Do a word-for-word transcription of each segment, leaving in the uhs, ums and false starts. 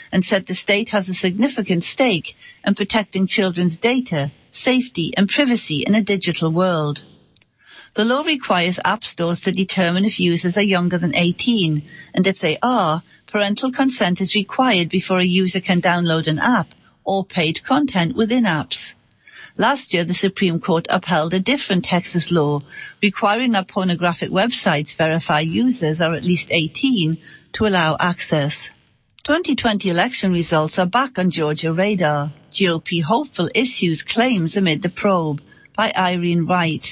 and said the state has a significant stake in protecting children's data, safety and privacy in a digital world. The law requires app stores to determine if users are younger than eighteen, and if they are, parental consent is required before a user can download an app or paid content within apps. Last year, the Supreme Court upheld a different Texas law requiring that pornographic websites verify users are at least eighteen to allow access. twenty twenty election results are back on Georgia radar. G O P hopeful issues claims amid the probe, by Irene Wright.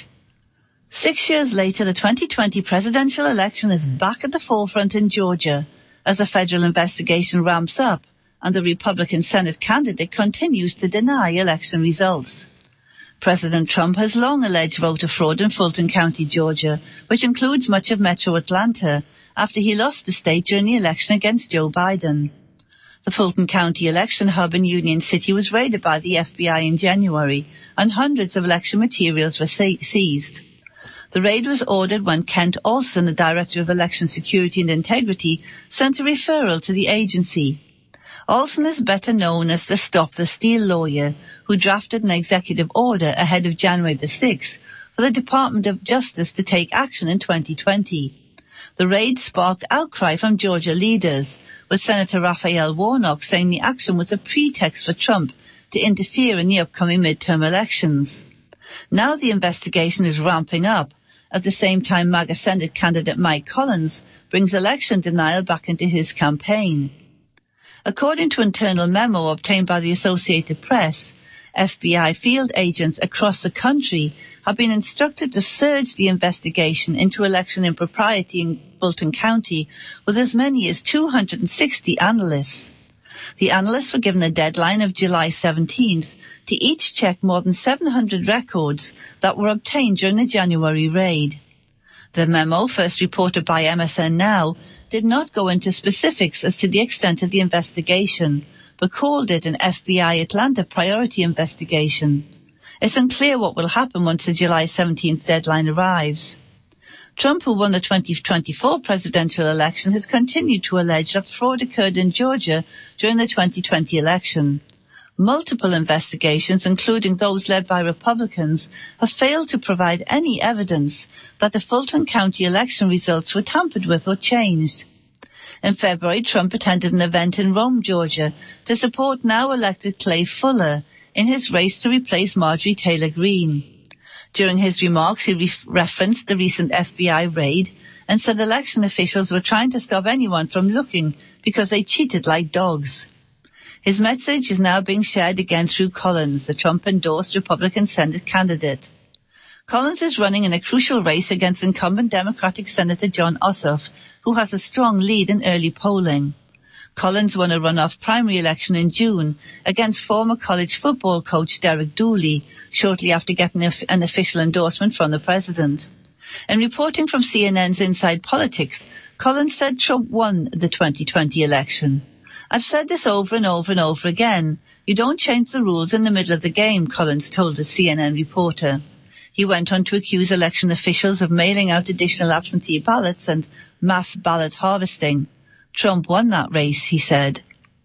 Six years later, the twenty twenty presidential election is back at the forefront in Georgia as a federal investigation ramps up and the Republican Senate candidate continues to deny election results. President Trump has long alleged voter fraud in Fulton County, Georgia, which includes much of metro Atlanta, after he lost the state during the election against Joe Biden. The Fulton County election hub in Union City was raided by the F B I in January, and hundreds of election materials were seized. The raid was ordered when Kent Olson, the Director of Election Security and Integrity, sent a referral to the agency. Olson is better known as the Stop the Steal lawyer, who drafted an executive order ahead of January the sixth for the Department of Justice to take action in twenty twenty. The raid sparked outcry from Georgia leaders, with Senator Raphael Warnock saying the action was a pretext for Trump to interfere in the upcoming midterm elections. Now the investigation is ramping up. At the same time, MAGA Senate candidate Mike Collins brings election denial back into his campaign. According to an internal memo obtained by the Associated Press, F B I field agents across the country have been instructed to surge the investigation into election impropriety in Fulton County with as many as two hundred sixty analysts. The analysts were given a deadline of July seventeenth to each check more than seven hundred records that were obtained during the January raid. The memo, first reported by M S N Now, did not go into specifics as to the extent of the investigation, but called it an F B I Atlanta priority investigation. It's unclear what will happen once the July seventeenth deadline arrives. Trump, who won the twenty twenty-four presidential election, has continued to allege that fraud occurred in Georgia during the twenty twenty election. Multiple investigations, including those led by Republicans, have failed to provide any evidence that the Fulton County election results were tampered with or changed. In February, Trump attended an event in Rome, Georgia, to support now-elected Clay Fuller in his race to replace Marjorie Taylor Greene. During his remarks, he re- referenced the recent F B I raid and said election officials were trying to stop anyone from looking because they cheated like dogs. His message is now being shared again through Collins, the Trump-endorsed Republican Senate candidate. Collins is running in a crucial race against incumbent Democratic Senator Jon Ossoff, who has a strong lead in early polling. Collins won a runoff primary election in June against former college football coach Derek Dooley, shortly after getting an official endorsement from the president. In reporting from C N N's Inside Politics, Collins said Trump won the twenty twenty election. I've said this over and over and over again. You don't change the rules in the middle of the game, Collins told a C N N reporter. He went on to accuse election officials of mailing out additional absentee ballots and mass ballot harvesting. Trump won that race, he said.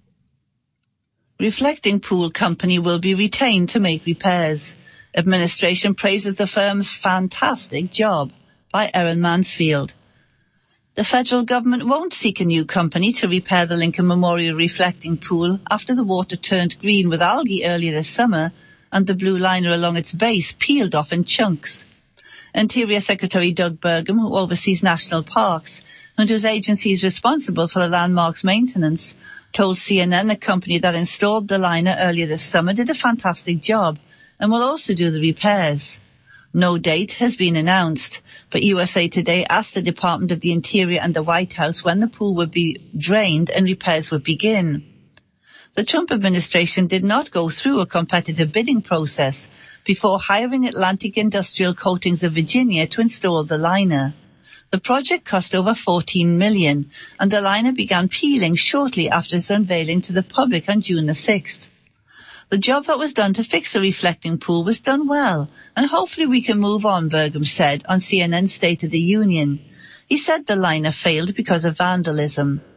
Reflecting Pool Company will be retained to make repairs. Administration praises the firm's fantastic job, by Erin Mansfield. The federal government won't seek a new company to repair the Lincoln Memorial reflecting pool after the water turned green with algae earlier this summer and the blue liner along its base peeled off in chunks. Interior Secretary Doug Burgum, who oversees national parks and whose agency is responsible for the landmark's maintenance, told C N N the company that installed the liner earlier this summer did a fantastic job and will also do the repairs. No date has been announced, but U S A Today asked the Department of the Interior and the White House when the pool would be drained and repairs would begin. The Trump administration did not go through a competitive bidding process before hiring Atlantic Industrial Coatings of Virginia to install the liner. The project cost over fourteen million dollars, and the liner began peeling shortly after its unveiling to the public on June the sixth. The job that was done to fix the reflecting pool was done well, and hopefully we can move on, Burgum said on C N N's State of the Union. He said the liner failed because of vandalism.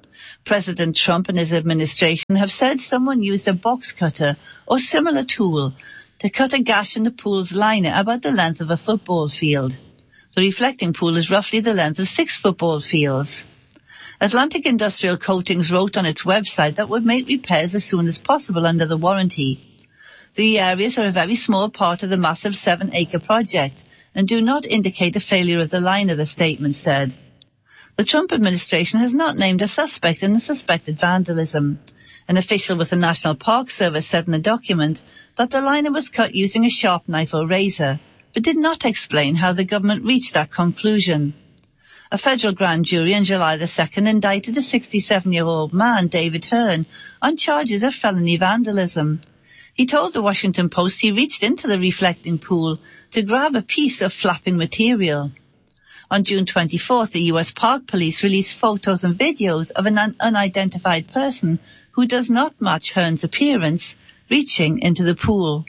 President Trump and his administration have said someone used a box cutter or similar tool to cut a gash in the pool's liner about the length of a football field. The reflecting pool is roughly the length of six football fields. Atlantic Industrial Coatings wrote on its website that would make repairs as soon as possible under the warranty. The areas are a very small part of the massive seven-acre project and do not indicate a failure of the liner, the statement said. The Trump administration has not named a suspect in the suspected vandalism. An official with the National Park Service said in a document that the liner was cut using a sharp knife or razor, but did not explain how the government reached that conclusion. A federal grand jury on July the second indicted a sixty-seven-year-old man, David Hearn, on charges of felony vandalism. He told the Washington Post he reached into the reflecting pool to grab a piece of flapping material. On June twenty-fourth, the U S Park Police released photos and videos of an un- unidentified person who does not match Hearn's appearance reaching into the pool.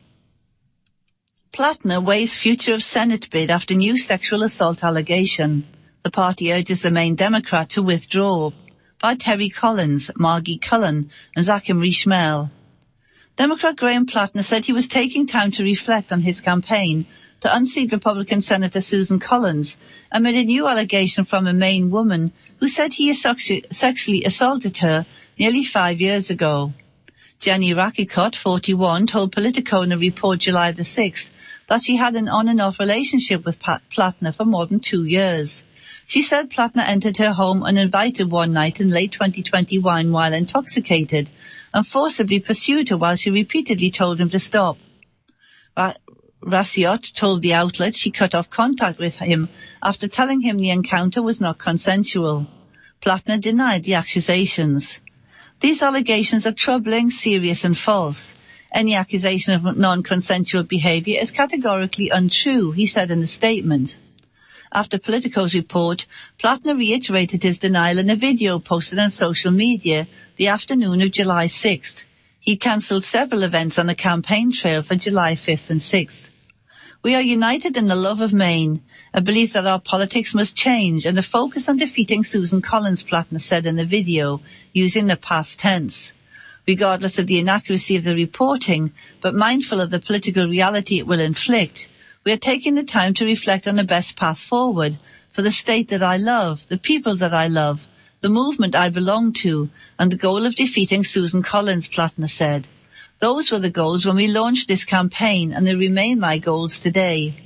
Plattner weighs future of Senate bid after new sexual assault allegation. The party urges the Maine Democrat to withdraw. By Terry Collins, Margie Cullen and Zachary Schmel. Democrat Graham Plattner said he was taking time to reflect on his campaign to unseat Republican Senator Susan Collins amid a new allegation from a Maine woman who said he sexually assaulted her nearly five years ago. Jenny Rakicott, forty-one, told Politico in a report July the sixth that she had an on-and-off relationship with Pat Plattner for more than two years. She said Plattner entered her home uninvited one night in late twenty twenty-one while intoxicated and forcibly pursued her while she repeatedly told him to stop. Ra- Rassiot told the outlet she cut off contact with him after telling him the encounter was not consensual. Plattner denied the accusations. These allegations are troubling, serious and false. Any accusation of non-consensual behaviour is categorically untrue, he said in the statement. After Politico's report, Plattner reiterated his denial in a video posted on social media the afternoon of July sixth. He cancelled several events on the campaign trail for July fifth and sixth. We are united in the love of Maine, a belief that our politics must change and a focus on defeating Susan Collins, Plattner said in the video, using the past tense. Regardless of the inaccuracy of the reporting, but mindful of the political reality it will inflict, we are taking the time to reflect on the best path forward for the state that I love, the people that I love, the movement I belong to, and the goal of defeating Susan Collins, Plattner said. Those were the goals when we launched this campaign, and they remain my goals today.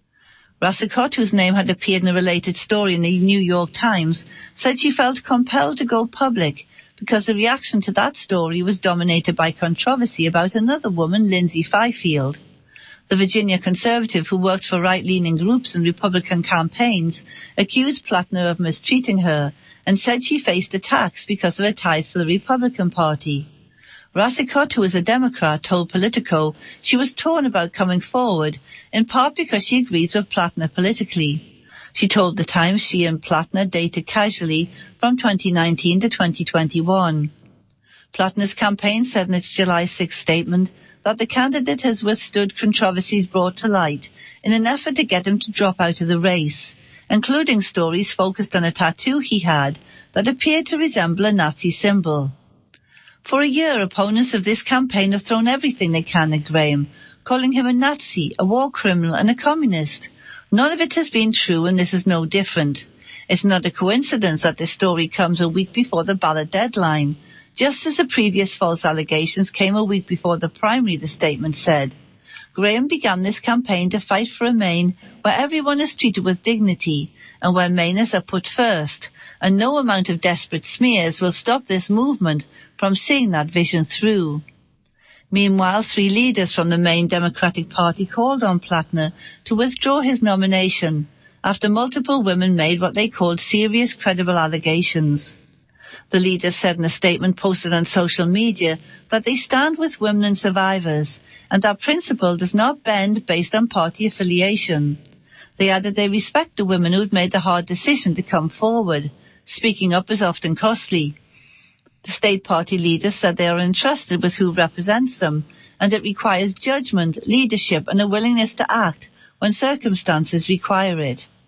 Rassicott, whose name had appeared in a related story in the New York Times, said she felt compelled to go public because the reaction to that story was dominated by controversy about another woman, Lindsay Fifield. The Virginia conservative who worked for right-leaning groups and Republican campaigns accused Plattner of mistreating her and said she faced attacks because of her ties to the Republican Party. Rassicott, who is a Democrat, told Politico she was torn about coming forward, in part because she agrees with Plattner politically. She told the Times she and Plattner dated casually from twenty nineteen to twenty twenty-one. Plattner's campaign said in its July sixth statement that the candidate has withstood controversies brought to light in an effort to get him to drop out of the race, including stories focused on a tattoo he had that appeared to resemble a Nazi symbol. For a year, opponents of this campaign have thrown everything they can at Graham, calling him a Nazi, a war criminal and a communist. None of it has been true, and this is no different. It's not a coincidence that this story comes a week before the ballot deadline, just as the previous false allegations came a week before the primary, the statement said. Graham began this campaign to fight for a Maine where everyone is treated with dignity and where Mainers are put first, and no amount of desperate smears will stop this movement from seeing that vision through. Meanwhile, three leaders from the Maine Democratic Party called on Plattner to withdraw his nomination after multiple women made what they called serious, credible allegations. The leaders said in a statement posted on social media that they stand with women and survivors, and that principle does not bend based on party affiliation. They added they respect the women who had made the hard decision to come forward. Speaking up is often costly. The state party leaders said they are entrusted with who represents them, and it requires judgment, leadership, and a willingness to act when circumstances require it.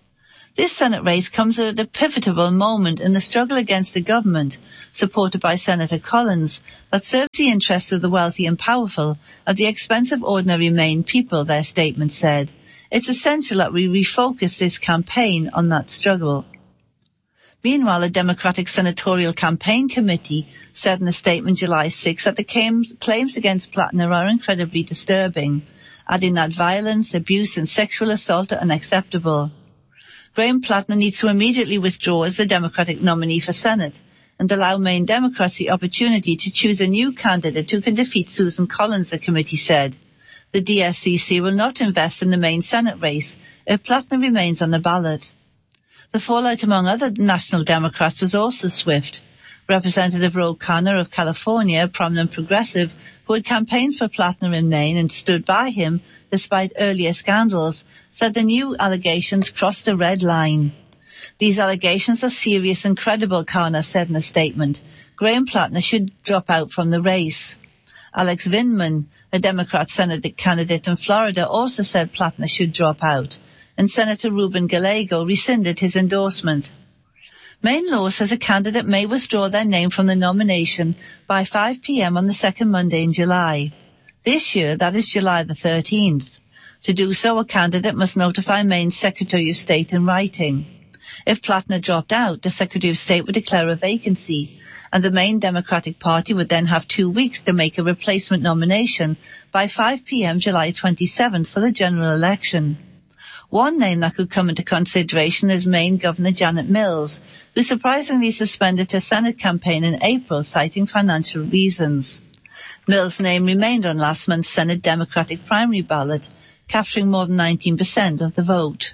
This Senate race comes at a pivotal moment in the struggle against a government, supported by Senator Collins, that serves the interests of the wealthy and powerful at the expense of ordinary Maine people, their statement said. It's essential that we refocus this campaign on that struggle. Meanwhile, a Democratic Senatorial Campaign Committee said in a statement July sixth that the claims, claims against Plattner are incredibly disturbing, adding that violence, abuse and sexual assault are unacceptable. Graham Plattner needs to immediately withdraw as the Democratic nominee for Senate and allow Maine Democrats the opportunity to choose a new candidate who can defeat Susan Collins, the committee said. The D S C C will not invest in the Maine Senate race if Plattner remains on the ballot. The fallout among other national Democrats was also swift. Representative Ro Khanna of California, a prominent progressive who had campaigned for Plattner in Maine and stood by him despite earlier scandals, said the new allegations crossed a red line. These allegations are serious and credible, Khanna said in a statement. Graham Plattner should drop out from the race. Alex Vindman, a Democrat Senate candidate in Florida, also said Plattner should drop out, and Senator Ruben Gallego rescinded his endorsement. Maine law says a candidate may withdraw their name from the nomination by five p.m. on the second Monday in July. This year, that is July the thirteenth. To do so, a candidate must notify Maine's Secretary of State in writing. If Plattner dropped out, the Secretary of State would declare a vacancy, and the Maine Democratic Party would then have two weeks to make a replacement nomination by five p.m. July twenty-seventh for the general election. One name that could come into consideration is Maine Governor Janet Mills, who surprisingly suspended her Senate campaign in April, citing financial reasons. Mills' name remained on last month's Senate Democratic primary ballot, capturing more than nineteen percent of the vote.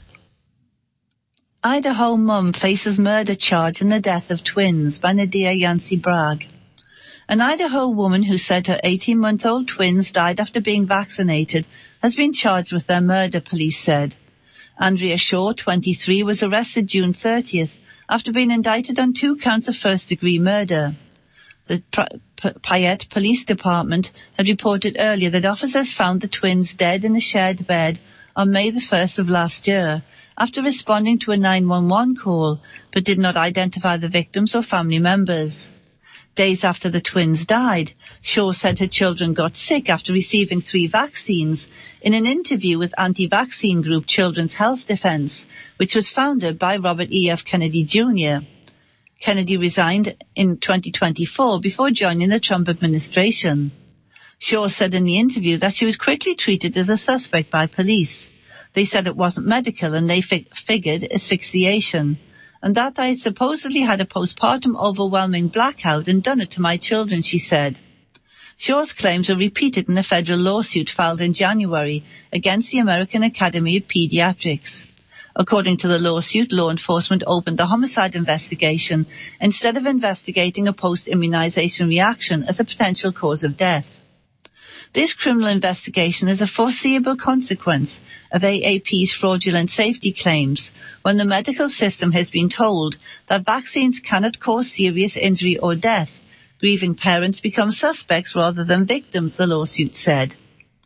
Idaho mum faces murder charge in the death of twins by Nadia Yancey Bragg. An Idaho woman who said her eighteen-month-old twins died after being vaccinated has been charged with their murder, police said. Andrea Shaw, twenty-three, was arrested June thirtieth after being indicted on two counts of first-degree murder. The Payette Police Department had reported earlier that officers found the twins dead in a shared bed on May the first of last year after responding to a nine one one call, but did not identify the victims or family members. Days after the twins died, Shaw said her children got sick after receiving three vaccines in an interview with anti-vaccine group Children's Health Defense, which was founded by Robert E F Kennedy Junior Kennedy resigned in twenty twenty-four before joining the Trump administration. Shaw said in the interview that she was quickly treated as a suspect by police. They said it wasn't medical and they fi- figured asphyxiation, and that I had supposedly had a postpartum overwhelming blackout and done it to my children, she said. Shaw's claims were repeated in a federal lawsuit filed in January against the American Academy of Pediatrics. According to the lawsuit, law enforcement opened the homicide investigation instead of investigating a post-immunization reaction as a potential cause of death. This criminal investigation is a foreseeable consequence of A A P's fraudulent safety claims when the medical system has been told that vaccines cannot cause serious injury or death. Grieving parents become suspects rather than victims, the lawsuit said.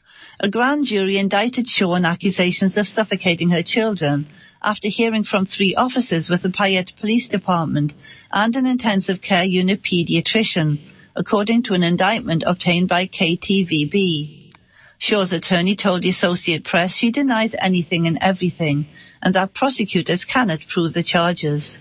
A grand jury indicted Shaw on accusations of suffocating her children after hearing from three officers with the Payette Police Department and an intensive care unit pediatrician, according to an indictment obtained by K T V B. Shaw's attorney told the Associated Press she denies anything and everything and that prosecutors cannot prove the charges.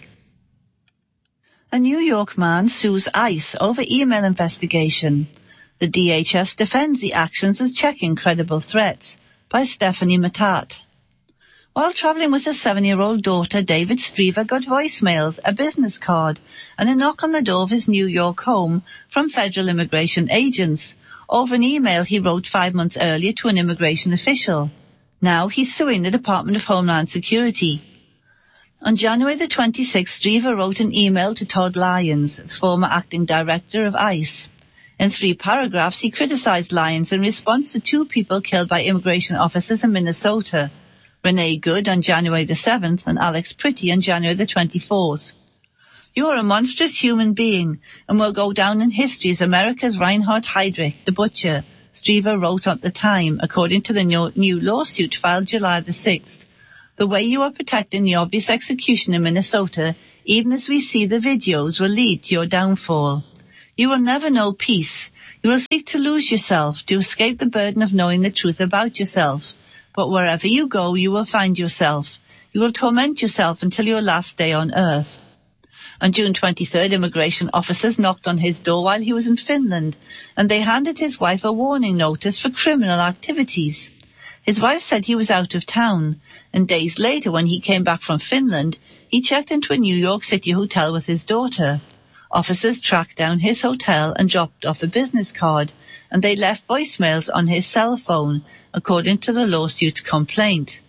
A New York man sues ICE over email investigation. The D H S defends the actions as checking credible threats, by Stephanie Matat. While traveling with his seven-year-old daughter, David Striever got voicemails, a business card, and a knock on the door of his New York home from federal immigration agents over an email he wrote five months earlier to an immigration official. Now he's suing the Department of Homeland Security. On January the twenty-sixth, Striever wrote an email to Todd Lyons, the former acting director of ICE. In three paragraphs, he criticized Lyons in response to two people killed by immigration officers in Minnesota, Renee Good on January the seventh and Alex Pretty on January the twenty-fourth. You are a monstrous human being and will go down in history as America's Reinhard Heydrich, the butcher, Striever wrote at the time, according to the new lawsuit filed July the sixth. The way you are protecting the obvious execution in Minnesota, even as we see the videos, will lead to your downfall. You will never know peace. You will seek to lose yourself, to escape the burden of knowing the truth about yourself. But wherever you go, you will find yourself. You will torment yourself until your last day on earth. On June twenty-third, immigration officers knocked on his door while he was in Finland, and they handed his wife a warning notice for criminal activities. His wife said he was out of town, and days later, when he came back from Finland, he checked into a New York City hotel with his daughter. Officers tracked down his hotel and dropped off a business card, and they left voicemails on his cell phone, according to the lawsuit's complaint.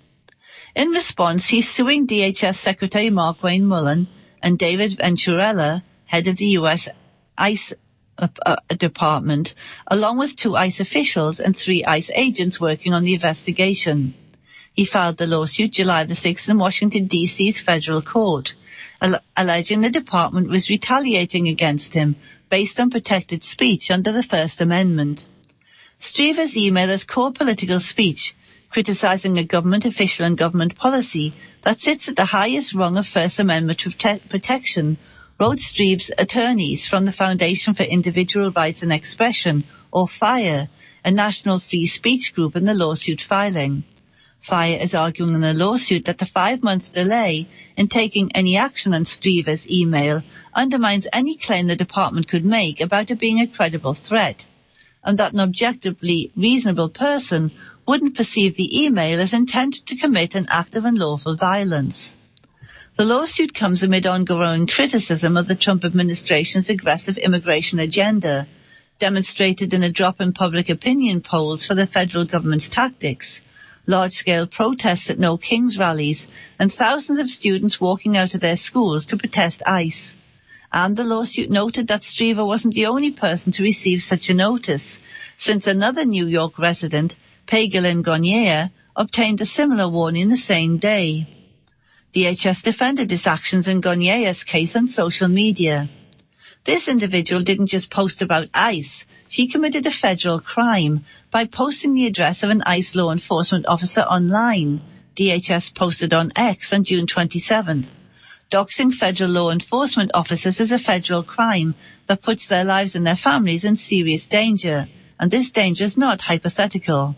In response, he's suing D H S Secretary Markwayne Mullin and David Venturella, head of the U S ICE uh, uh, department, along with two ICE officials and three ICE agents working on the investigation. He filed the lawsuit July the sixth in Washington, D C's federal court, al- alleging the department was retaliating against him based on protected speech under the First Amendment. Streever's email is core political speech, criticizing a government official and government policy that sits at the highest rung of First Amendment prote- protection, wrote Streeve's attorneys from the Foundation for Individual Rights and Expression, or FIRE, a national free speech group in the lawsuit filing. FIRE is arguing in the lawsuit that the five-month delay in taking any action on Streever's email undermines any claim the department could make about it being a credible threat, and that an objectively reasonable person wouldn't perceive the email as intended to commit an act of unlawful violence. The lawsuit comes amid ongoing criticism of the Trump administration's aggressive immigration agenda, demonstrated in a drop in public opinion polls for the federal government's tactics, large-scale protests at No Kings rallies, and thousands of students walking out of their schools to protest ICE. And the lawsuit noted that Streever wasn't the only person to receive such a notice, since another New York resident, Pegulin Gonier, obtained a similar warning the same day. D H S defended its actions in Gonier's case on social media. This individual didn't just post about ICE, she committed a federal crime by posting the address of an ICE law enforcement officer online, D H S posted on X on June twenty-seventh. Doxing federal law enforcement officers is a federal crime that puts their lives and their families in serious danger, and this danger is not hypothetical.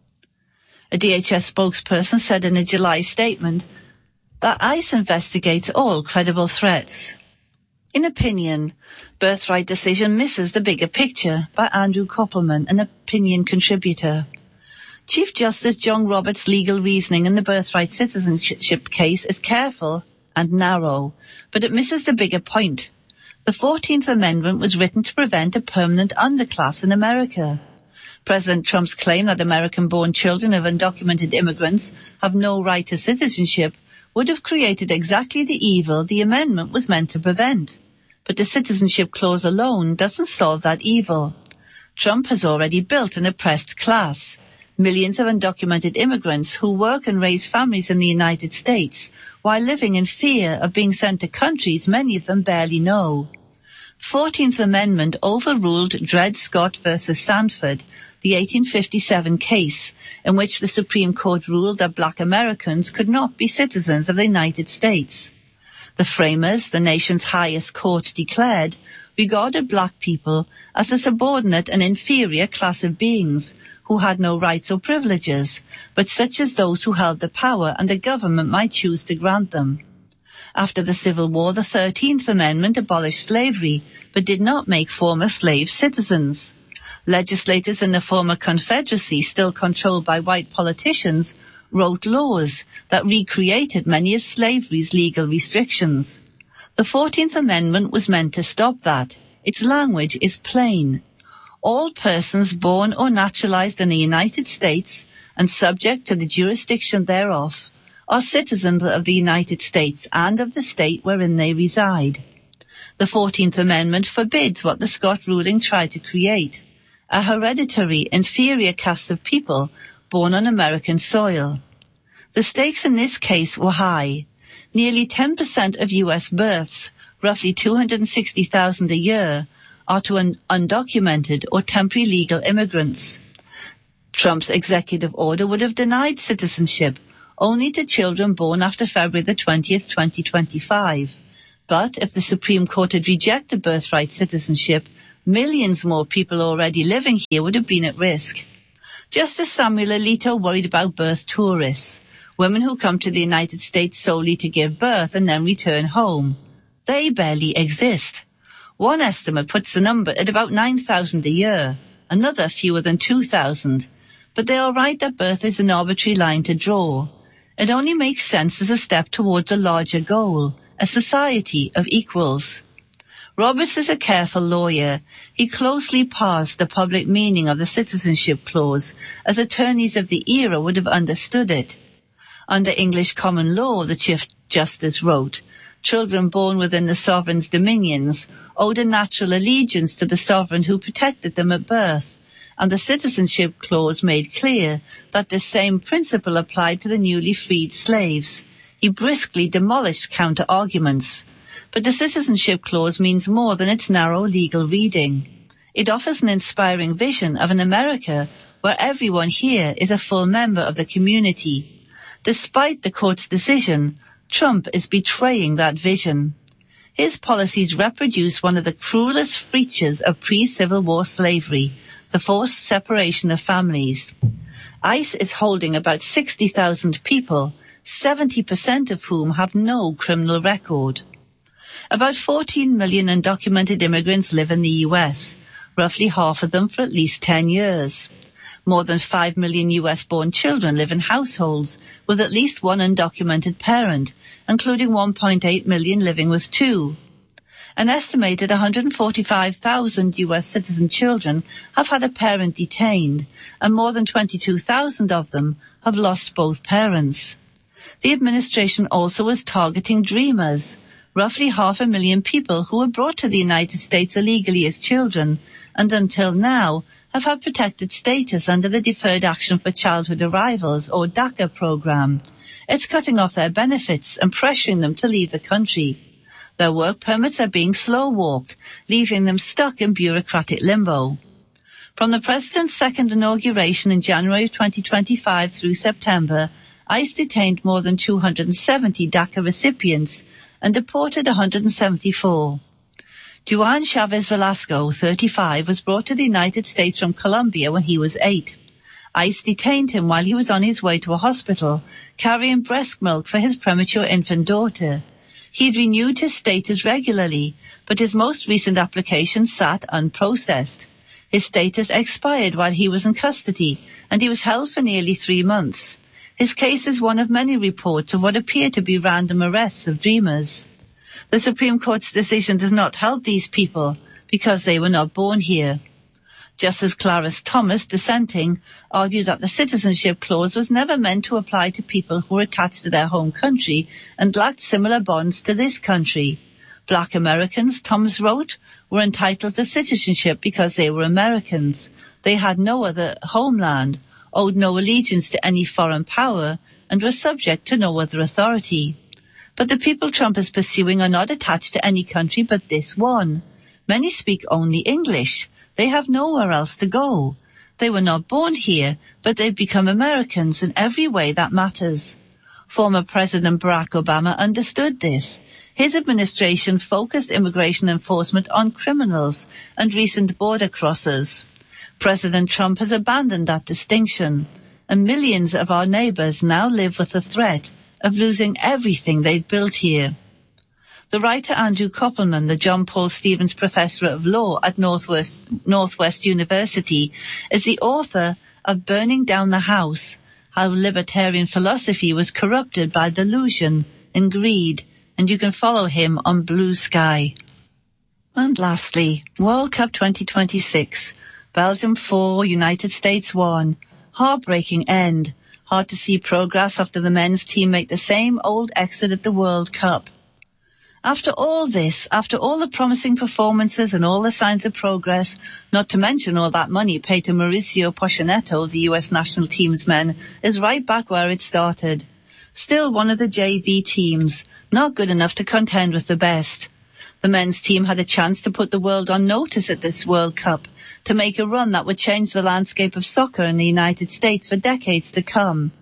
A D H S spokesperson said in a July statement that ICE investigates all credible threats. In opinion, Birthright Decision misses the bigger picture by Andrew Koppelman, an opinion contributor. Chief Justice John Roberts' legal reasoning in the birthright citizenship case is careful and narrow, but it misses the bigger point. The fourteenth Amendment was written to prevent a permanent underclass in America. President Trump's claim that American-born children of undocumented immigrants have no right to citizenship would have created exactly the evil the amendment was meant to prevent. But the citizenship clause alone doesn't solve that evil. Trump has already built an oppressed class. Millions of undocumented immigrants who work and raise families in the United States while living in fear of being sent to countries many of them barely know. fourteenth Amendment overruled Dred Scott versus Sanford, the eighteen fifty-seven case, in which the Supreme Court ruled that black Americans could not be citizens of the United States. The framers, the nation's highest court declared, regarded black people as a subordinate and inferior class of beings who had no rights or privileges, but such as those who held the power and the government might choose to grant them. After the Civil War, the thirteenth Amendment abolished slavery, but did not make former slaves citizens. Legislators in the former Confederacy, still controlled by white politicians, wrote laws that recreated many of slavery's legal restrictions. The fourteenth Amendment was meant to stop that. Its language is plain. All persons born or naturalized in the United States and subject to the jurisdiction thereof are citizens of the United States and of the state wherein they reside. The fourteenth Amendment forbids what the Scott ruling tried to create, a hereditary inferior caste of people born on American soil. The stakes in this case were high. Nearly ten percent of U S births, roughly two hundred sixty thousand a year, are to un- undocumented or temporary legal immigrants. Trump's executive order would have denied citizenship only to children born after February the twentieth, twenty twenty-five. But if the Supreme Court had rejected birthright citizenship, millions more people already living here would have been at risk. Justice Samuel Alito worried about birth tourists, women who come to the United States solely to give birth and then return home. They barely exist. One estimate puts the number at about nine thousand a year, another fewer than two thousand. But they are right that birth is an arbitrary line to draw. It only makes sense as a step towards a larger goal, a society of equals. Roberts is a careful lawyer. He closely parsed the public meaning of the Citizenship Clause, as attorneys of the era would have understood it. Under English common law, the Chief Justice wrote, children born within the sovereign's dominions owed a natural allegiance to the sovereign who protected them at birth, and the Citizenship Clause made clear that the same principle applied to the newly freed slaves. He briskly demolished counter-arguments. But the Citizenship Clause means more than its narrow legal reading. It offers an inspiring vision of an America where everyone here is a full member of the community. Despite the court's decision, Trump is betraying that vision. His policies reproduce one of the cruelest features of pre-Civil War slavery, the forced separation of families. ICE is holding about sixty thousand people, seventy percent of whom have no criminal record. About fourteen million undocumented immigrants live in the U S, roughly half of them for at least ten years. More than five million U S-born children live in households with at least one undocumented parent, including one point eight million living with two. An estimated one hundred forty-five thousand U S citizen children have had a parent detained, and more than twenty-two thousand of them have lost both parents. The administration also is targeting dreamers, roughly half a million people who were brought to the United States illegally as children, and until now have had protected status under the Deferred Action for Childhood Arrivals, or DACA program. It's cutting off their benefits and pressuring them to leave the country. Their work permits are being slow-walked, leaving them stuck in bureaucratic limbo. From the President's second inauguration in January of twenty twenty-five through September, ICE detained more than two hundred seventy DACA recipients and deported one hundred seventy-four. Juan Chavez Velasco, thirty-five, was brought to the United States from Colombia when he was eight. ICE detained him while he was on his way to a hospital, carrying breast milk for his premature infant daughter. He had renewed his status regularly, but his most recent application sat unprocessed. His status expired while he was in custody, and he was held for nearly three months. His case is one of many reports of what appear to be random arrests of dreamers. The Supreme Court's decision does not help these people because they were not born here. Justice Clarence Thomas, dissenting, argued that the Citizenship Clause was never meant to apply to people who were attached to their home country and lacked similar bonds to this country. Black Americans, Thomas wrote, were entitled to citizenship because they were Americans. They had no other homeland, owed no allegiance to any foreign power, and were subject to no other authority. But the people Trump is pursuing are not attached to any country but this one. Many speak only English. They have nowhere else to go. They were not born here, but they've become Americans in every way that matters. Former President Barack Obama understood this. His administration focused immigration enforcement on criminals and recent border crossers. President Trump has abandoned that distinction, and millions of our neighbors now live with the threat of losing everything they've built here. The writer Andrew Koppelman, the John Paul Stevens Professor of Law at Northwest, Northwest University, is the author of Burning Down the House, How Libertarian Philosophy Was Corrupted by Delusion and Greed, and you can follow him on Blue Sky. And lastly, World Cup twenty twenty-six, Belgium four, United States one, heartbreaking end. Hard to see progress after the men's team make the same old exit at the World Cup. After all this, after all the promising performances and all the signs of progress, not to mention all that money paid to Mauricio Pochettino, the U S national team's men, is right back where it started. Still one of the J V teams, not good enough to contend with the best. The men's team had a chance to put the world on notice at this World Cup, to make a run that would change the landscape of soccer in the United States for decades to come.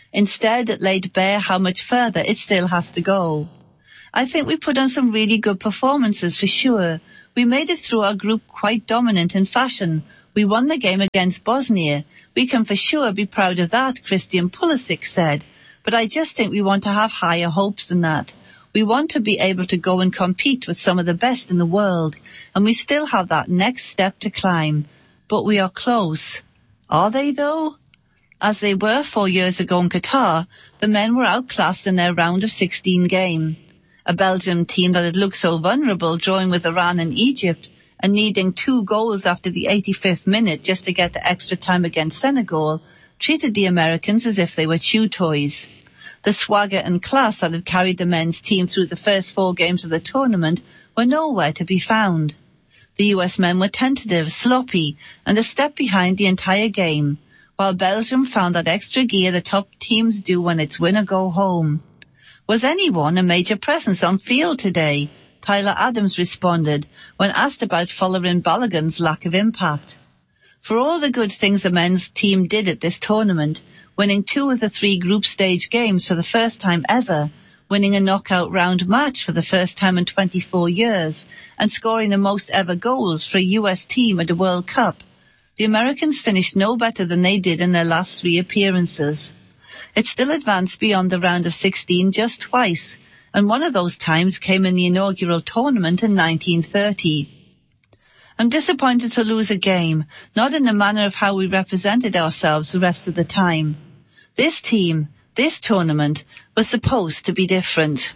Instead, it laid bare how much further it still has to go. I think we put on some really good performances for sure. We made it through our group quite dominant in fashion. We won the game against Bosnia. We can for sure be proud of that, Christian Pulisic said. But I just think we want to have higher hopes than that. We want to be able to go and compete with some of the best in the world, and we still have that next step to climb. But we are close. Are they, though? As they were four years ago in Qatar, the men were outclassed in their round of sixteen game. A Belgium team that had looked so vulnerable, drawing with Iran and Egypt, and needing two goals after the eighty-fifth minute just to get the extra time against Senegal, treated the Americans as if they were chew toys. The swagger and class that had carried the men's team through the first four games of the tournament were nowhere to be found. The U S men were tentative, sloppy, and a step behind the entire game, while Belgium found that extra gear the top teams do when it's win or go home. Was anyone a major presence on field today? Tyler Adams responded when asked about Folarin Balogun's lack of impact. For all the good things the men's team did at this tournament, winning two of the three group stage games for the first time ever, winning a knockout round match for the first time in twenty-four years, and scoring the most ever goals for a U S team at a World Cup, the Americans finished no better than they did in their last three appearances. It still advanced beyond the round of sixteen just twice, and one of those times came in the inaugural tournament in nineteen thirty. I'm disappointed to lose a game, not in the manner of how we represented ourselves the rest of the time. This team, this tournament, was supposed to be different.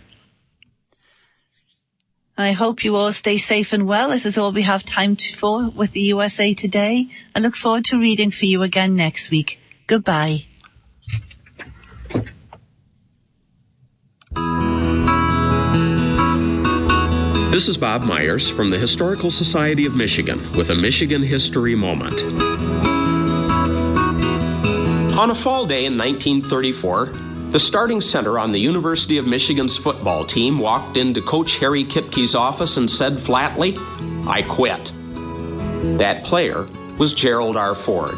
I hope you all stay safe and well. This is all we have time for with the U S A Today. I look forward to reading for you again next week. Goodbye. This is Bob Myers from the Historical Society of Michigan with a Michigan History Moment. On a fall day in nineteen thirty-four, the starting center on the University of Michigan's football team walked into Coach Harry Kipke's office and said flatly, "I quit." That player was Gerald R. Ford.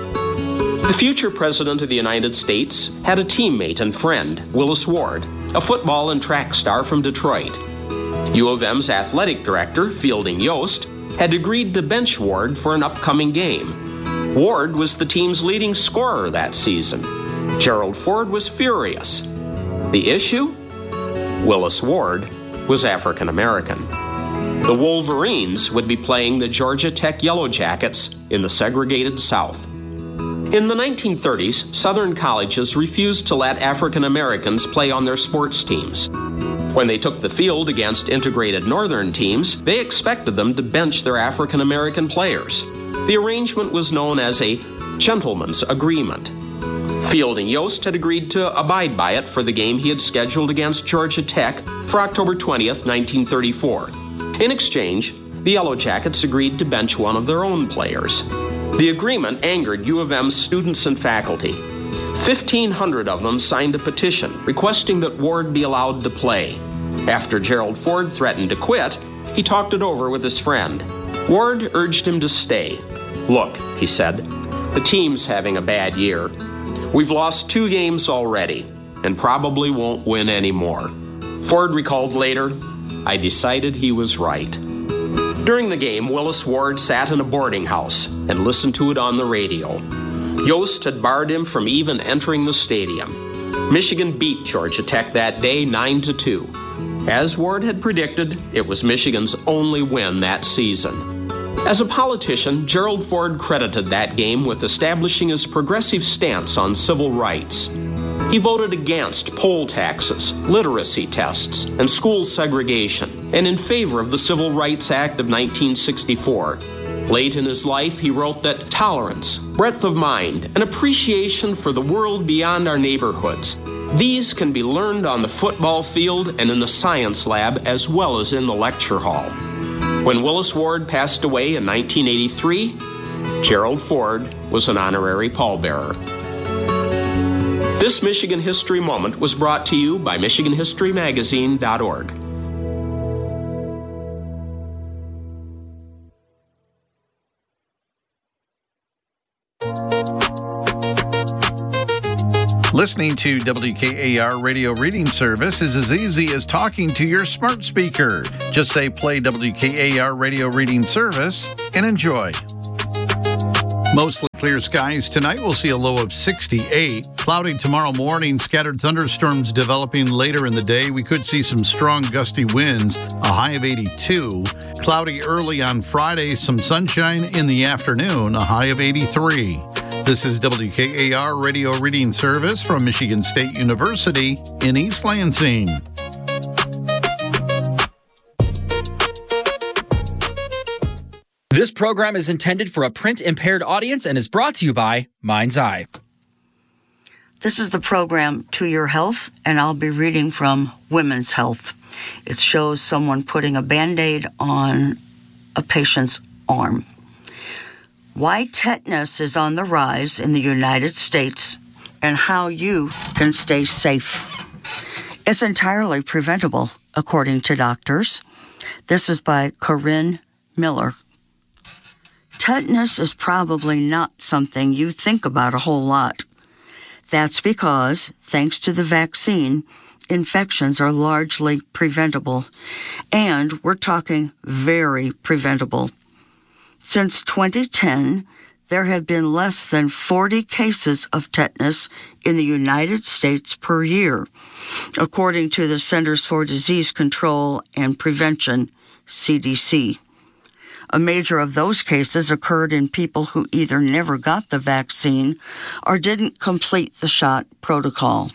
The future President of the United States had a teammate and friend, Willis Ward, a football and track star from Detroit. U of M's athletic director, Fielding Yost, had agreed to bench Ward for an upcoming game. Ward was the team's leading scorer that season. Gerald Ford was furious. The issue? Willis Ward was African American. The Wolverines would be playing the Georgia Tech Yellow Jackets in the segregated South. In the nineteen thirties, Southern colleges refused to let African Americans play on their sports teams. When they took the field against integrated Northern teams, they expected them to bench their African American players. The arrangement was known as a gentleman's agreement. Fielding Yost had agreed to abide by it for the game he had scheduled against Georgia Tech for October twentieth, nineteen thirty-four. In exchange, the Yellow Jackets agreed to bench one of their own players. The agreement angered U of M's students and faculty. fifteen hundred of them signed a petition requesting that Ward be allowed to play. After Gerald Ford threatened to quit, he talked it over with his friend. Ward urged him to stay. "Look," he said, "the team's having a bad year. We've lost two games already and probably won't win any more." Ford recalled later, "I decided he was right." During the game, Willis Ward sat in a boarding house and listened to it on the radio. Yost had barred him from even entering the stadium. Michigan beat Georgia Tech that day nine to two. As Ward had predicted, it was Michigan's only win that season. As a politician, Gerald Ford credited that game with establishing his progressive stance on civil rights. He voted against poll taxes, literacy tests, and school segregation, and in favor of the Civil Rights Act of nineteen sixty-four. Late in his life, he wrote that tolerance, breadth of mind, and appreciation for the world beyond our neighborhoods, these can be learned on the football field and in the science lab as well as in the lecture hall. When Willis Ward passed away in nineteen eighty-three, Gerald Ford was an honorary pallbearer. This Michigan History Moment was brought to you by Michigan History Magazine dot org. Listening to W K A R Radio Reading Service is as easy as talking to your smart speaker. Just say play W K A R Radio Reading Service and enjoy. Mostly clear skies tonight. We'll see a low of sixty-eight. Cloudy tomorrow morning. Scattered thunderstorms developing later in the day. We could see some strong gusty winds. A high of eighty-two. Cloudy early on Friday. Some sunshine in the afternoon. A high of eighty-three. This is W K A R Radio Reading Service from Michigan State University in East Lansing. This program is intended for a print-impaired audience and is brought to you by Mind's Eye. This is the program To Your Health, and I'll be reading from Women's Health. It shows someone putting a Band-Aid on a patient's arm. Why tetanus is on the rise in the United States and how you can stay safe. It's entirely preventable, according to doctors. This is by Corinne Miller. Tetanus is probably not something you think about a whole lot. That's because, thanks to the vaccine, infections are largely preventable, and we're talking very preventable. Since twenty ten, there have been less than forty cases of tetanus in the United States per year, according to the Centers for Disease Control and Prevention, C D C. A major of those cases occurred in people who either never got the vaccine or didn't complete the shot protocol.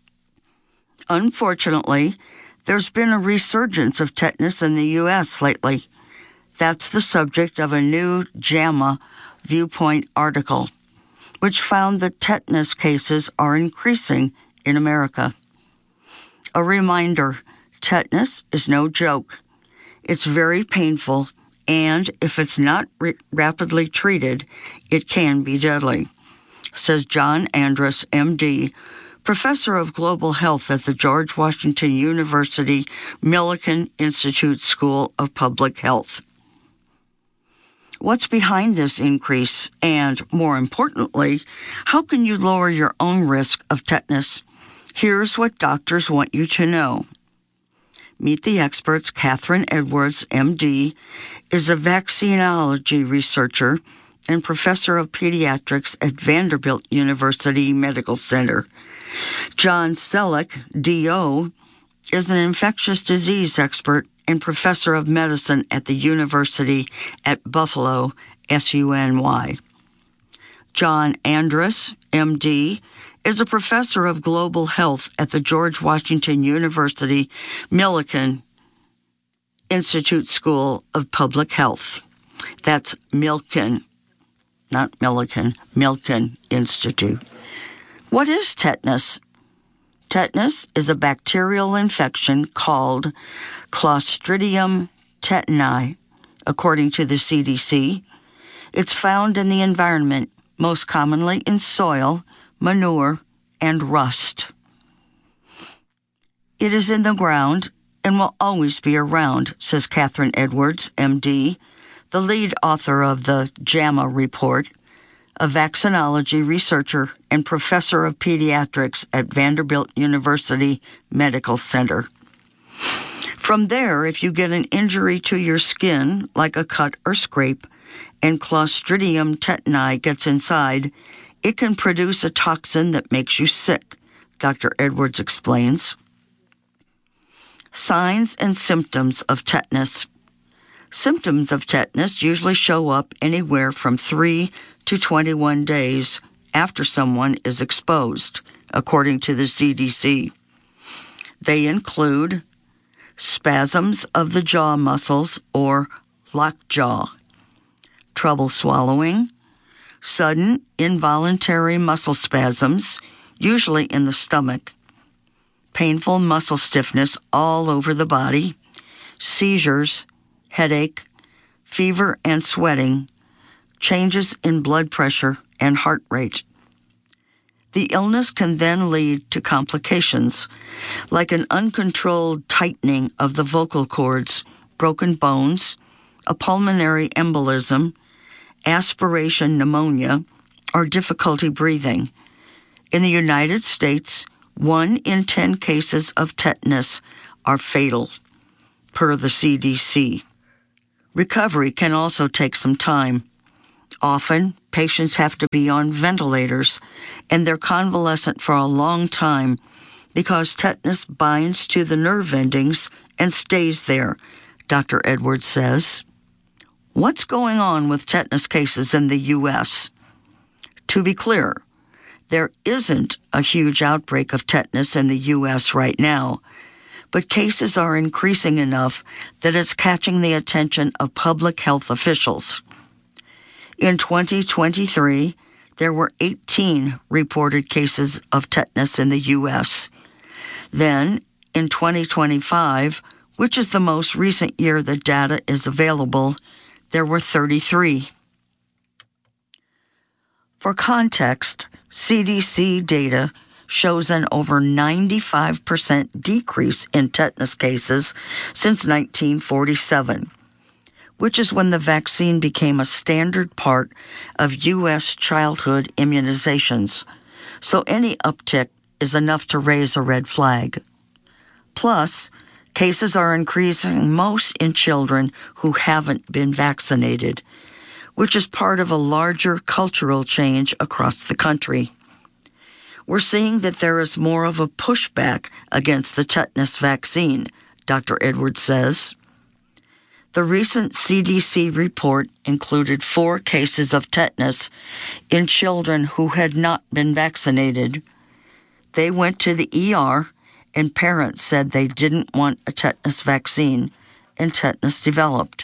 Unfortunately, there's been a resurgence of tetanus in the U S lately. That's the subject of a new JAMA Viewpoint article, which found that tetanus cases are increasing in America. A reminder, tetanus is no joke. It's very painful, and if it's not re- rapidly treated, it can be deadly, says John Andrus, M D, professor of global health at the George Washington University Millikan Institute School of Public Health. What's behind this increase? And, more importantly, how can you lower your own risk of tetanus? Here's what doctors want you to know. Meet the experts. Catherine Edwards, M D, is a vaccinology researcher and professor of pediatrics at Vanderbilt University Medical Center. John Selleck, D O, is an infectious disease expert and professor of medicine at the University at Buffalo, S U N Y. John Andrus, M D, is a professor of global health at the George Washington University Millikan Institute School of Public Health. That's Millikan, not Millikan, Millikan Institute. What is tetanus? Tetanus is a bacterial infection called Clostridium tetani, according to the C D C. It's found in the environment, most commonly in soil, manure, and rust. It is in the ground and will always be around, says Catherine Edwards, M D, the lead author of the JAMA report, a vaccinology researcher and professor of pediatrics at Vanderbilt University Medical Center. From there, if you get an injury to your skin, like a cut or scrape, and Clostridium tetani gets inside, it can produce a toxin that makes you sick, Doctor Edwards explains. Signs and symptoms of tetanus. Symptoms of tetanus usually show up anywhere from three to twenty-one days after someone is exposed, according to the C D C. They include spasms of the jaw muscles or lockjaw, trouble swallowing, sudden involuntary muscle spasms, usually in the stomach, painful muscle stiffness all over the body, seizures, headache, fever and sweating, changes in blood pressure and heart rate. The illness can then lead to complications, like an uncontrolled tightening of the vocal cords, broken bones, a pulmonary embolism, aspiration pneumonia, or difficulty breathing. In the United States, one in ten cases of tetanus are fatal, per the C D C. Recovery can also take some time. Often, patients have to be on ventilators, and they're convalescent for a long time because tetanus binds to the nerve endings and stays there, Doctor Edwards says. What's going on with tetanus cases in the U S? To be clear, there isn't a huge outbreak of tetanus in the U S right now, but cases are increasing enough that it's catching the attention of public health officials. In twenty twenty-three, there were eighteen reported cases of tetanus in the U S. Then, in twenty twenty-five, which is the most recent year the data is available, there were thirty-three. For context, C D C data shows an over ninety-five percent decrease in tetanus cases since nineteen forty-seven, which is when the vaccine became a standard part of U S childhood immunizations. So any uptick is enough to raise a red flag. Plus, cases are increasing most in children who haven't been vaccinated, which is part of a larger cultural change across the country. We're seeing that there is more of a pushback against the tetanus vaccine, Doctor Edwards says. The recent C D C report included four cases of tetanus in children who had not been vaccinated. They went to the E R, and parents said they didn't want a tetanus vaccine, and tetanus developed.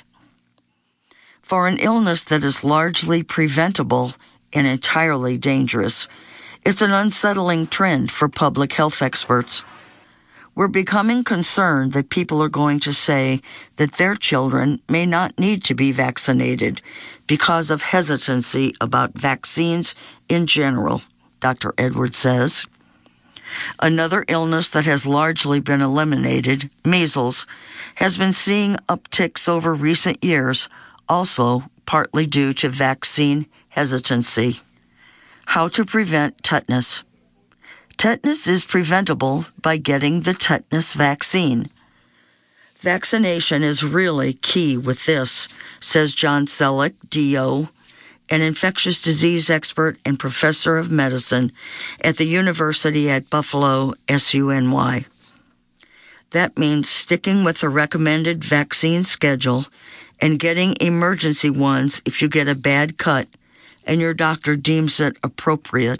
For an illness that is largely preventable and entirely dangerous, it's an unsettling trend for public health experts. We're becoming concerned that people are going to say that their children may not need to be vaccinated because of hesitancy about vaccines in general, Doctor Edwards says. Another illness that has largely been eliminated, measles, has been seeing upticks over recent years, also partly due to vaccine hesitancy. How to prevent tetanus. Tetanus is preventable by getting the tetanus vaccine. Vaccination is really key with this, says John Selleck, D O, an infectious disease expert and professor of medicine at the University at Buffalo, S U N Y. That means sticking with the recommended vaccine schedule and getting emergency ones if you get a bad cut and your doctor deems it appropriate.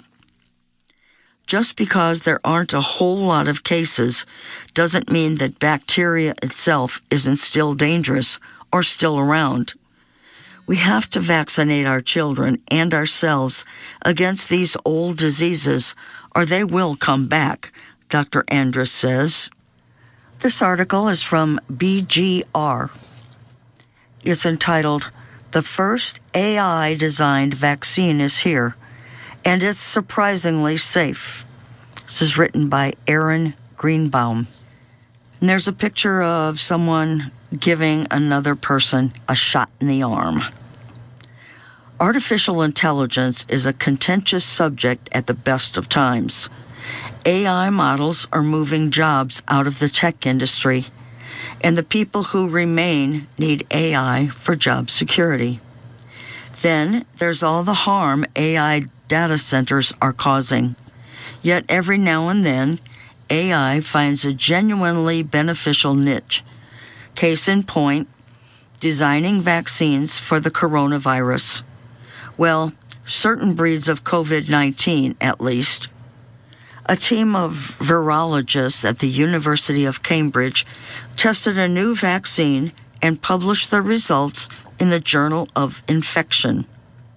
Just because there aren't a whole lot of cases doesn't mean that bacteria itself isn't still dangerous or still around. We have to vaccinate our children and ourselves against these old diseases, or they will come back, Doctor Andrus says. This article is from B G R. It's entitled, "The First A I-Designed Vaccine is Here, and it's surprisingly safe." This is written by Aaron Greenbaum. And there's a picture of someone giving another person a shot in the arm. Artificial intelligence is a contentious subject at the best of times. A I models are moving jobs out of the tech industry, and the people who remain need A I for job security. Then there's all the harm A I data centers are causing. Yet every now and then, A I finds a genuinely beneficial niche. Case in point, designing vaccines for the coronavirus. Well, certain breeds of COVID nineteen, at least. A team of virologists at the University of Cambridge tested a new vaccine and published the results in the Journal of Infection.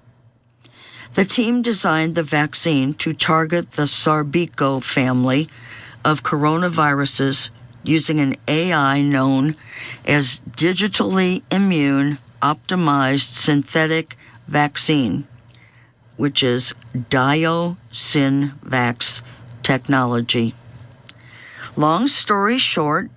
The team designed the vaccine to target the Sarbeco family of coronaviruses using an A I known as digitally immune optimized synthetic vaccine, which is DioSynVax technology. Long story short,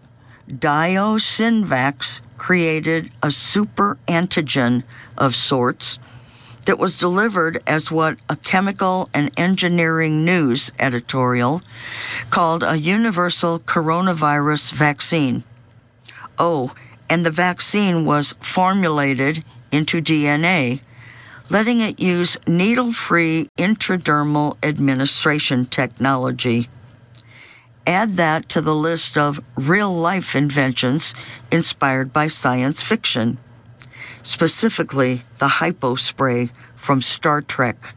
DioSynVax created a super antigen of sorts that was delivered as what a chemical and engineering news editorial called a universal coronavirus vaccine. Oh, and the vaccine was formulated into D N A, letting it use needle-free intradermal administration technology. Add that to the list of real-life inventions inspired by science fiction, specifically the hypo spray from Star Trek.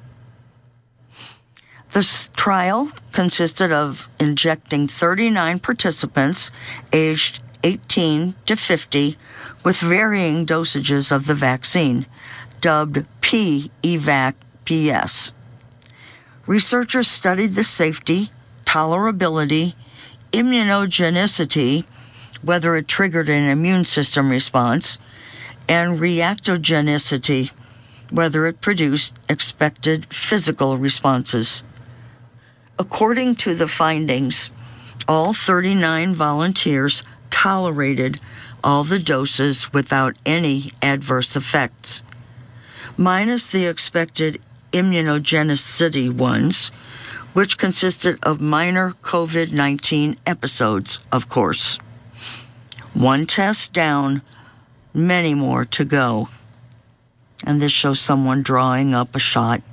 This trial consisted of injecting thirty-nine participants aged eighteen to fifty with varying dosages of the vaccine, dubbed P EVAC P S. Researchers studied the safety, tolerability, immunogenicity, whether it triggered an immune system response, and reactogenicity, whether it produced expected physical responses. According to the findings, all thirty-nine volunteers tolerated all the doses without any adverse effects, minus the expected immunogenicity ones, which consisted of minor COVID nineteen episodes, of course. One test down, many more to go. And this shows someone drawing up a shot.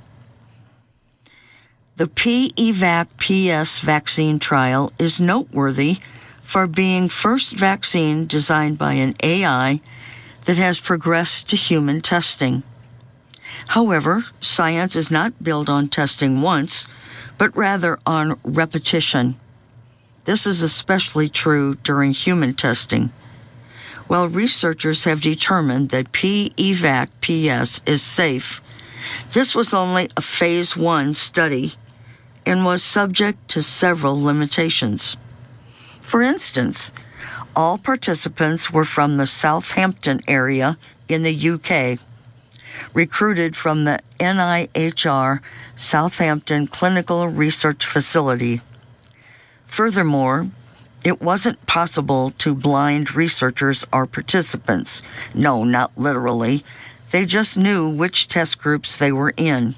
The P EVAC P S vaccine trial is noteworthy for being first vaccine designed by an A I that has progressed to human testing. However, science is not built on testing once, but rather on repetition. This is especially true during human testing. While researchers have determined that P EVAC P S is safe, this was only a phase one study and was subject to several limitations. For instance, all participants were from the Southampton area in the U K, recruited from the N I H R Southampton Clinical Research Facility. Furthermore, it wasn't possible to blind researchers or participants. No, not literally. They just knew which test groups they were in.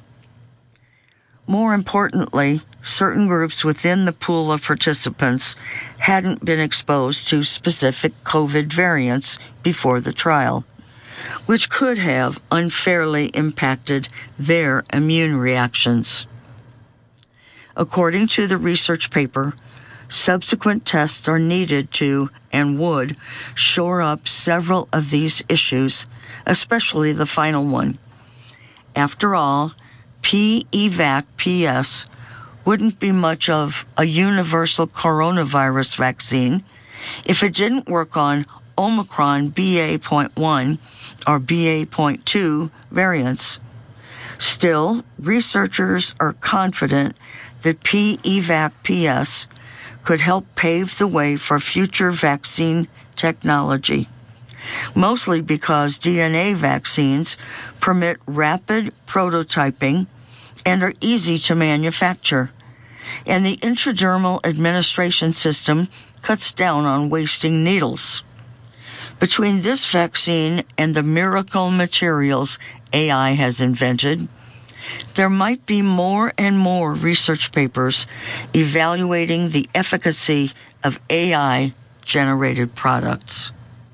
More importantly, certain groups within the pool of participants hadn't been exposed to specific COVID variants before the trial, which could have unfairly impacted their immune reactions. According to the research paper, subsequent tests are needed to, and would, shore up several of these issues, especially the final one. After all, P EVAC P S wouldn't be much of a universal coronavirus vaccine if it didn't work on Omicron B A point one or B A point two variants. Still, researchers are confident that P EVAC P S could help pave the way for future vaccine technology, mostly because D N A vaccines permit rapid prototyping and are easy to manufacture, and the intradermal administration system cuts down on wasting needles. Between this vaccine and the miracle materials A I has invented, there might be more and more research papers evaluating the efficacy of A I-generated products.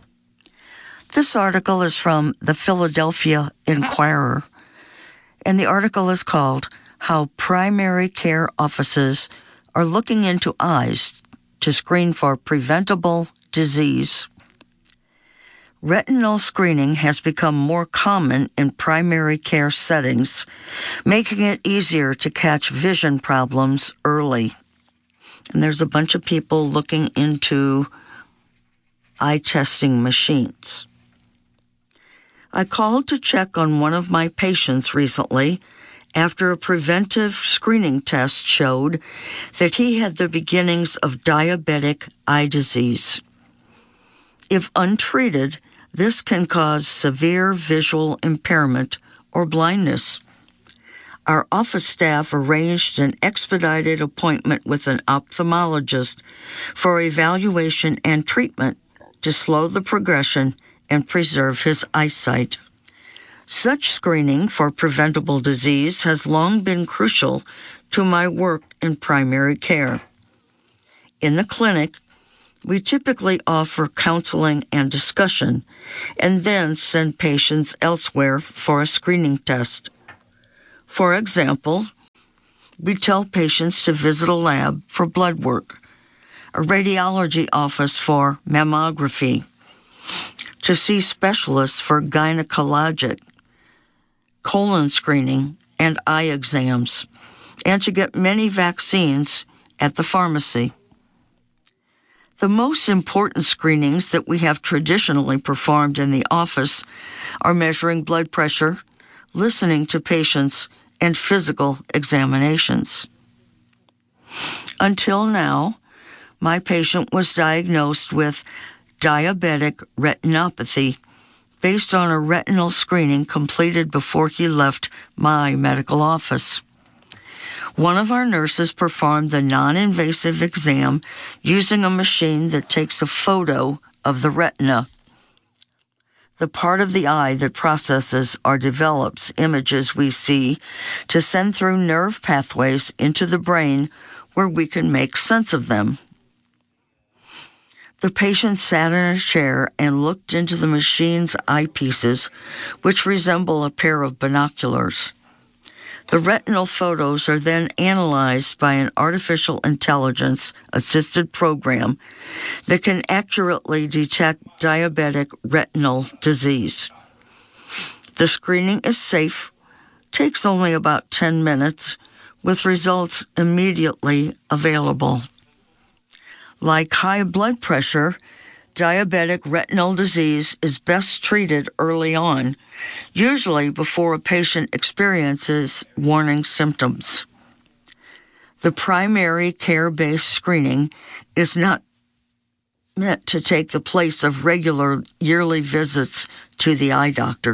This article is from the Philadelphia Inquirer, and the article is called How Primary Care Offices Are Looking into Eyes to Screen for Preventable Disease. Retinal screening has become more common in primary care settings, making it easier to catch vision problems early. And there's a bunch of people looking into eye testing machines. I called to check on one of my patients recently after a preventive screening test showed that he had the beginnings of diabetic eye disease. If untreated, this can cause severe visual impairment or blindness. Our office staff arranged an expedited appointment with an ophthalmologist for evaluation and treatment to slow the progression and preserve his eyesight. Such screening for preventable disease has long been crucial to my work in primary care. In the clinic, we typically offer counseling and discussion, and then send patients elsewhere for a screening test. For example, we tell patients to visit a lab for blood work, a radiology office for mammography, to see specialists for gynecologic, colon screening, and eye exams, and to get many vaccines at the pharmacy. The most important screenings that we have traditionally performed in the office are measuring blood pressure, listening to patients, and physical examinations. Until now, my patient was diagnosed with diabetic retinopathy based on a retinal screening completed before he left my medical office. One of our nurses performed the non-invasive exam using a machine that takes a photo of the retina, the part of the eye that processes or develops images we see, to send through nerve pathways into the brain where we can make sense of them. The patient sat in a chair and looked into the machine's eyepieces, which resemble a pair of binoculars. The retinal photos are then analyzed by an artificial intelligence-assisted program that can accurately detect diabetic retinal disease. The screening is safe, takes only about ten minutes, with results immediately available. Like high blood pressure, diabetic retinal disease is best treated early on, usually before a patient experiences warning symptoms. The primary care-based screening is not meant to take the place of regular yearly visits to the eye doctor.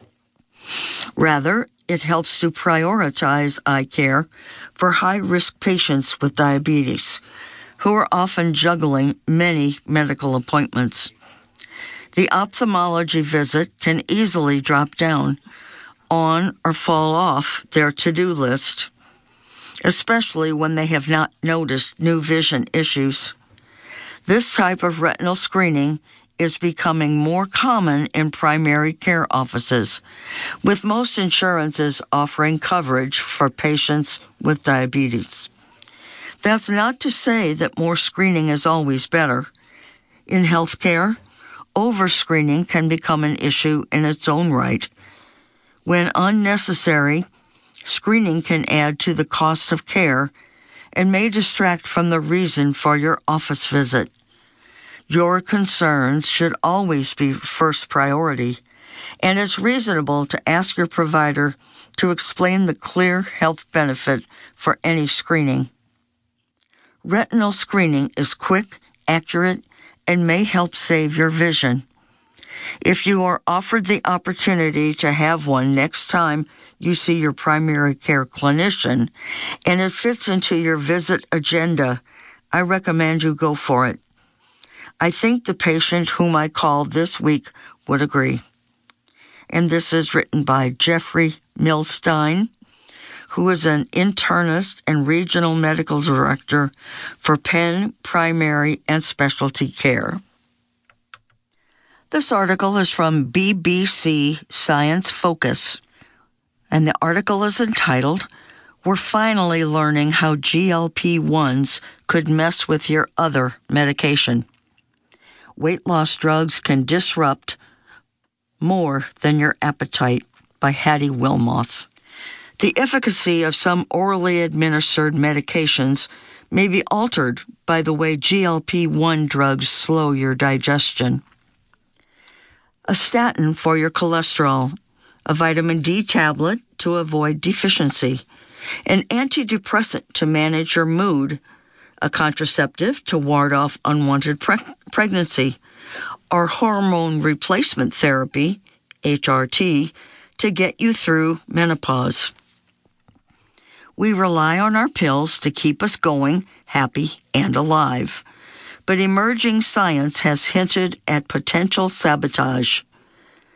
Rather, it helps to prioritize eye care for high-risk patients with diabetes, who are often juggling many medical appointments. The ophthalmology visit can easily drop down on or fall off their to-do list, especially when they have not noticed new vision issues. This type of retinal screening is becoming more common in primary care offices, with most insurances offering coverage for patients with diabetes. That's not to say that more screening is always better. In healthcare, overscreening can become an issue in its own right. When unnecessary, screening can add to the cost of care and may distract from the reason for your office visit. Your concerns should always be first priority, and it's reasonable to ask your provider to explain the clear health benefit for any screening. Retinal screening is quick, accurate, and may help save your vision. If you are offered the opportunity to have one next time you see your primary care clinician, and it fits into your visit agenda, I recommend you go for it. I think the patient whom I called this week would agree. And this is written by Jeffrey Milstein, who is an internist and regional medical director for Penn Primary and Specialty Care. This article is from B B C Science Focus, and the article is entitled, "We're finally learning how G L P ones could mess with your other medication. Weight loss drugs can disrupt more than your appetite," by Hattie Wilmoth. The efficacy of some orally administered medications may be altered by the way G L P one drugs slow your digestion. A statin for your cholesterol, a vitamin D tablet to avoid deficiency, an antidepressant to manage your mood, a contraceptive to ward off unwanted pre- pregnancy, or hormone replacement therapy, H R T, to get you through menopause. We rely on our pills to keep us going, happy, and alive. But emerging science has hinted at potential sabotage.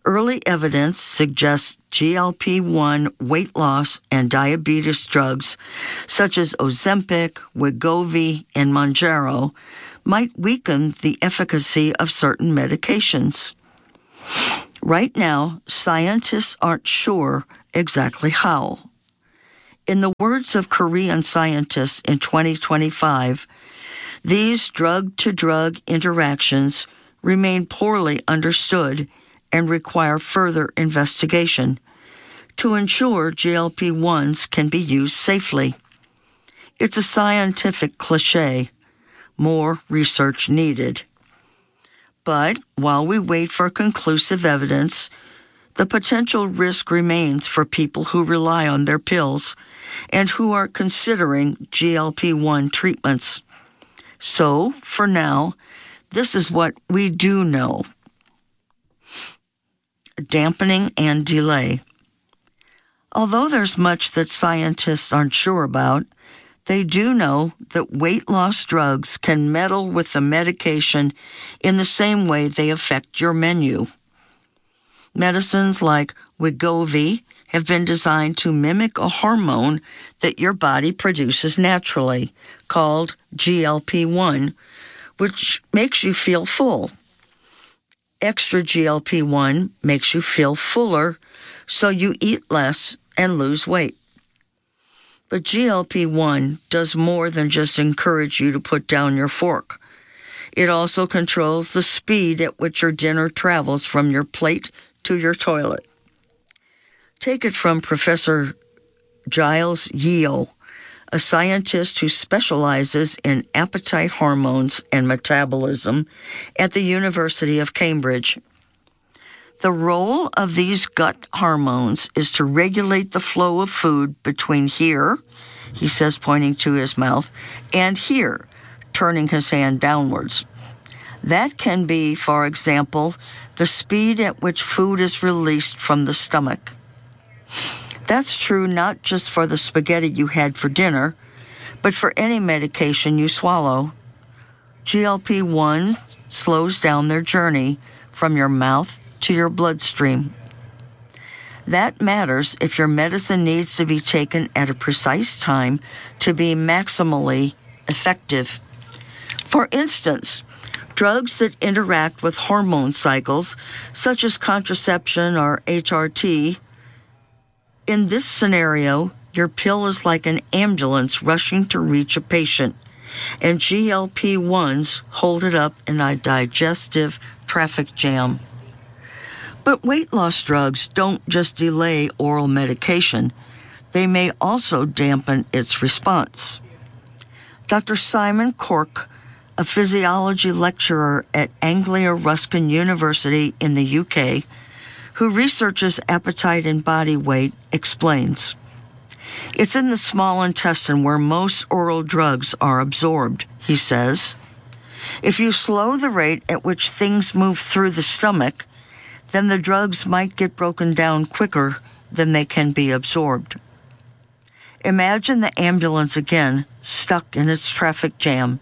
Early evidence suggests G L P one weight loss and diabetes drugs such as Ozempic, Wegovy, and Mounjaro might weaken the efficacy of certain medications. Right now, scientists aren't sure exactly how. In the words of Korean scientists in twenty twenty-five, these drug-to-drug interactions remain poorly understood and require further investigation to ensure G L P ones can be used safely. It's a scientific cliché. More research needed. But while we wait for conclusive evidence, the potential risk remains for people who rely on their pills and who are considering G L P one treatments. So, for now, this is what we do know. Dampening and delay. Although there's much that scientists aren't sure about, they do know that weight loss drugs can meddle with the medication in the same way they affect your menu. Medicines like Wegovy have been designed to mimic a hormone that your body produces naturally, called G L P one, which makes you feel full. Extra G L P one makes you feel fuller, so you eat less and lose weight. But G L P one does more than just encourage you to put down your fork. It also controls the speed at which your dinner travels from your plate to your toilet. Take it from Professor Giles Yeo, a scientist who specializes in appetite hormones and metabolism at the University of Cambridge. The role of these gut hormones is to regulate the flow of food between here, he says, pointing to his mouth, and here, turning his hand downwards. That can be, for example, the speed at which food is released from the stomach. That's true not just for the spaghetti you had for dinner, but for any medication you swallow. G L P one slows down their journey from your mouth to your bloodstream. That matters if your medicine needs to be taken at a precise time to be maximally effective. For instance, drugs that interact with hormone cycles, such as contraception or H R T, in this scenario, your pill is like an ambulance rushing to reach a patient, and G L P ones hold it up in a digestive traffic jam. But weight loss drugs don't just delay oral medication. They may also dampen its response. Doctor Simon Cork, a physiology lecturer at Anglia Ruskin University in the U K, who researches appetite and body weight, explains. It's in the small intestine where most oral drugs are absorbed, he says. If you slow the rate at which things move through the stomach, then the drugs might get broken down quicker than they can be absorbed. Imagine the ambulance again, stuck in its traffic jam.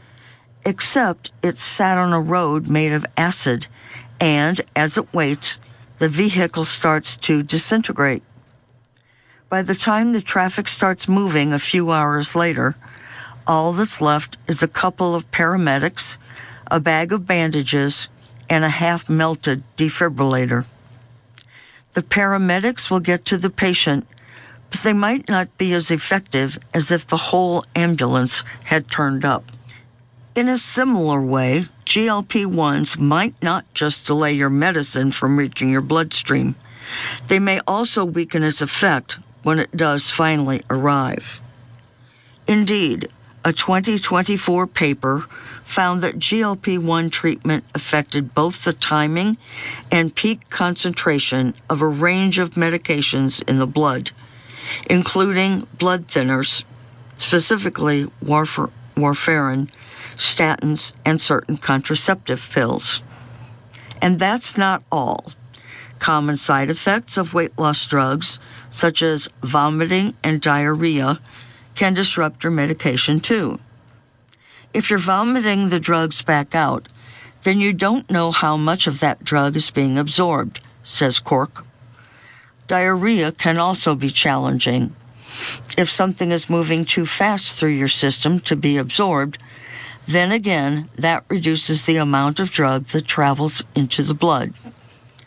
Except it's sat on a road made of acid, and as it waits, the vehicle starts to disintegrate. By the time the traffic starts moving a few hours later, all that's left is a couple of paramedics, a bag of bandages, and a half-melted defibrillator. The paramedics will get to the patient, but they might not be as effective as if the whole ambulance had turned up. In a similar way, G L P ones might not just delay your medicine from reaching your bloodstream. They may also weaken its effect when it does finally arrive. Indeed, a twenty twenty-four paper found that G L P one treatment affected both the timing and peak concentration of a range of medications in the blood, including blood thinners, specifically warf- warfarin, statins, and certain contraceptive pills. And that's not all. Common side effects of weight loss drugs, such as vomiting and diarrhea, can disrupt your medication too. If you're vomiting the drugs back out, then you don't know how much of that drug is being absorbed, says Cork. Diarrhea can also be challenging. If something is moving too fast through your system to be absorbed, then again, that reduces the amount of drug that travels into the blood.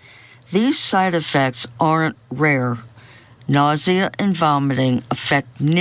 These side effects aren't rare. Nausea and vomiting affect nearly